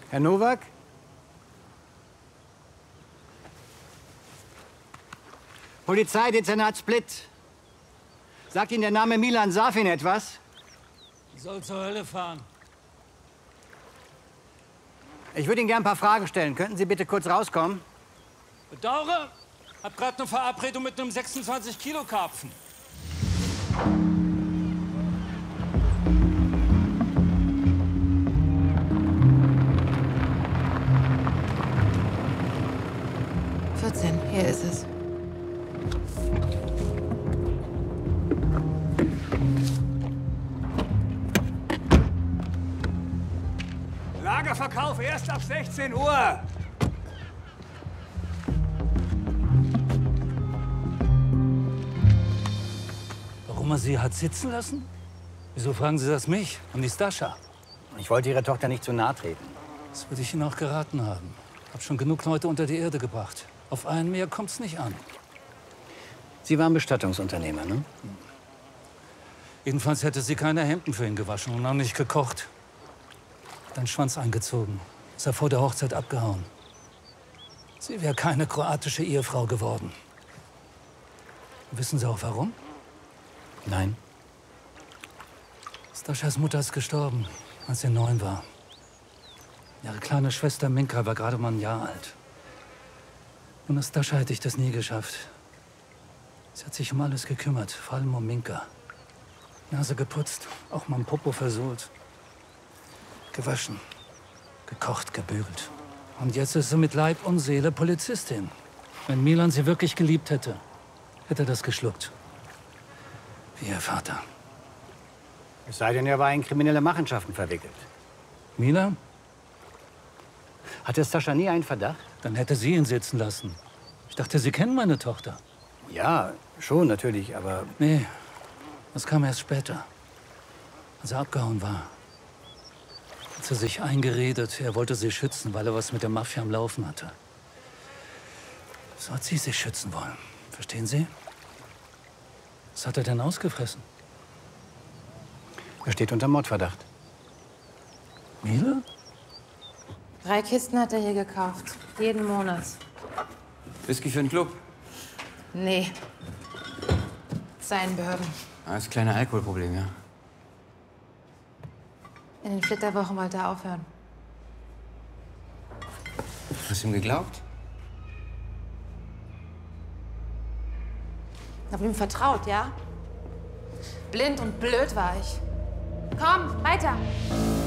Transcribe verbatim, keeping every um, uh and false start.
Herr Nowak? Polizeidezernat Split. Sagt Ihnen der Name Milan Safin etwas? Soll zur Hölle fahren. Ich würde Ihnen gerne ein paar Fragen stellen. Könnten Sie bitte kurz rauskommen? Bedauere, hab gerade eine Verabredung mit einem sechsundzwanzig Kilo Karpfen. vierzehn, hier ist es. Lagerverkauf erst ab sechzehn Uhr. Warum er sie hat sitzen lassen? Wieso fragen Sie das mich und die Stascha? Ich wollte Ihrer Tochter nicht zu nahe treten. Das würde ich Ihnen auch geraten haben. Hab schon genug Leute unter die Erde gebracht. Auf einen mehr kommt's nicht an. Sie waren Bestattungsunternehmer, ne? Jedenfalls hätte sie keine Hemden für ihn gewaschen und auch nicht gekocht. Hat den Schwanz eingezogen. Ist er vor der Hochzeit abgehauen. Sie wäre keine kroatische Ehefrau geworden. Wissen Sie auch warum? Nein. Staschas Mutter ist gestorben, als sie neun war. Ihre kleine Schwester Minka war gerade mal ein Jahr alt. Ohne Stascha hätte ich das nie geschafft. Sie hat sich um alles gekümmert, vor allem um Minka. Nase geputzt, auch mal ein Popo versohlt. Gewaschen, gekocht, gebügelt. Und jetzt ist sie mit Leib und Seele Polizistin. Wenn Milan sie wirklich geliebt hätte, hätte er das geschluckt. Wie ihr Vater. Es sei denn, er war in kriminelle Machenschaften verwickelt. Milan? Hatte Stascha nie einen Verdacht? Dann hätte sie ihn sitzen lassen. Ich dachte, Sie kennen meine Tochter. Ja, schon natürlich, aber... Nee, das kam erst später. Als er abgehauen war. Hat sie sich eingeredet, er wollte sie schützen, weil er was mit der Mafia am Laufen hatte. So hat sie sich schützen wollen. Verstehen Sie? Was hat er denn ausgefressen? Er steht unter Mordverdacht. Miele? Drei Kisten hat er hier gekauft. Jeden Monat. Whisky für den Club? Nee. Seinen Behörden. Ah, das kleine Alkoholproblem, ja. In den Flitterwochen wollte er aufhören. Hast du ihm geglaubt? Ich hab ihm vertraut, ja? Blind und blöd war ich. Komm, weiter!